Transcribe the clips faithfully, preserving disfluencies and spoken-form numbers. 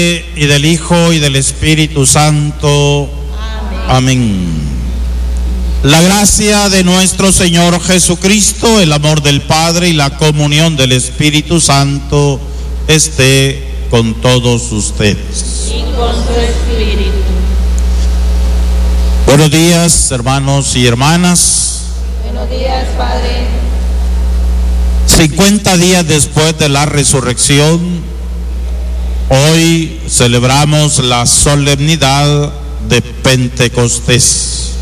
y del Hijo y del Espíritu Santo. Amén. Amén. La gracia de nuestro Señor Jesucristo, el amor del Padre y la comunión del Espíritu Santo esté con todos ustedes. Y con tu espíritu. Buenos días, hermanos y hermanas. Buenos días, Padre. cincuenta días después de la resurrección, hoy celebramos la solemnidad de Pentecostés.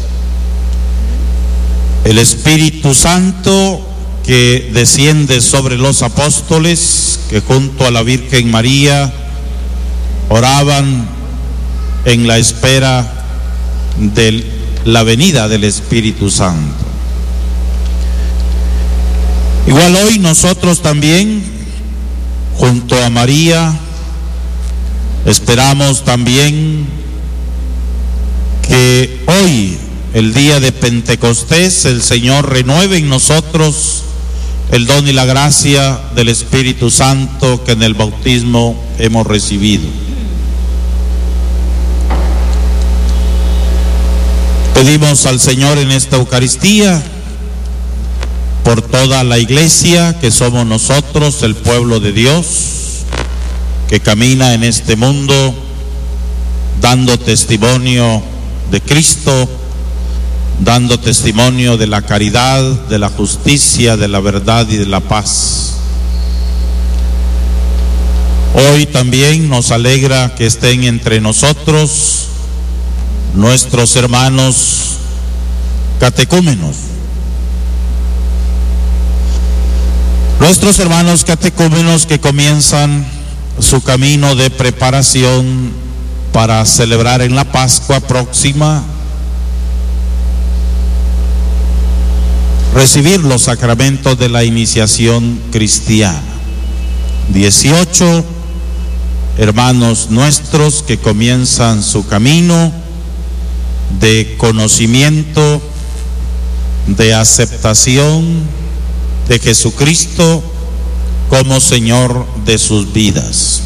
El Espíritu Santo que desciende sobre los apóstoles que junto a la Virgen María oraban en la espera de la venida del Espíritu Santo. Igual hoy nosotros también, junto a María, esperamos también que hoy, el día de Pentecostés, el Señor renueve en nosotros el don y la gracia del Espíritu Santo que en el bautismo hemos recibido. Pedimos al Señor en esta Eucaristía por toda la iglesia, que somos nosotros, el pueblo de Dios, que camina en este mundo dando testimonio de Cristo, dando testimonio de la caridad, de la justicia, de la verdad y de la paz. Hoy también nos alegra que estén entre nosotros nuestros hermanos catecúmenos. Nuestros hermanos catecúmenos que comienzan su camino de preparación para celebrar en la Pascua próxima, recibir los sacramentos de la iniciación cristiana. dieciocho hermanos nuestros que comienzan su camino de conocimiento, de aceptación de Jesucristo como Señor de sus vidas.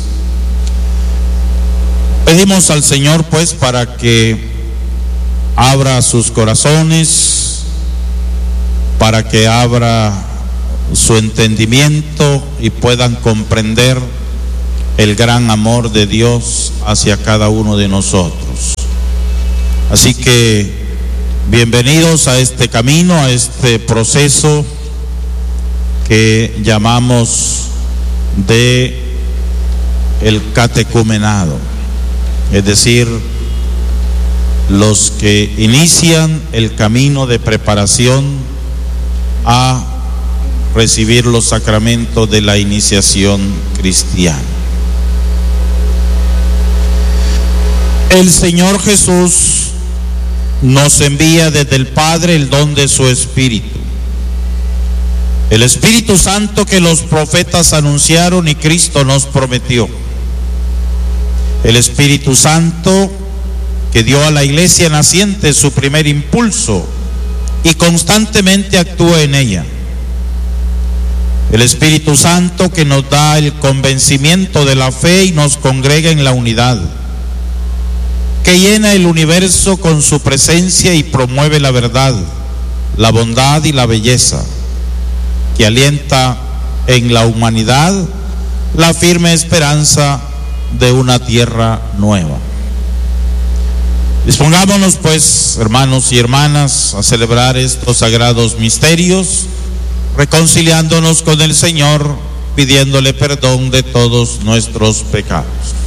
Pedimos al Señor pues para que abra sus corazones, para que abra su entendimiento y puedan comprender el gran amor de Dios hacia cada uno de nosotros. Así que bienvenidos a este camino, a este proceso que llamamos de el catecumenado, es decir, los que inician el camino de preparación a recibir los sacramentos de la iniciación cristiana. El Señor Jesús nos envía desde el Padre el don de su Espíritu. El Espíritu Santo que los profetas anunciaron y Cristo nos prometió. El Espíritu Santo que dio a la iglesia naciente su primer impulso y constantemente actúa en ella. El Espíritu Santo que nos da el convencimiento de la fe y nos congrega en la unidad, que llena el universo con su presencia y promueve la verdad, la bondad y la belleza, que alienta en la humanidad la firme esperanza de una tierra nueva. Dispongámonos pues, hermanos y hermanas, a celebrar estos sagrados misterios, reconciliándonos con el Señor, pidiéndole perdón de todos nuestros pecados.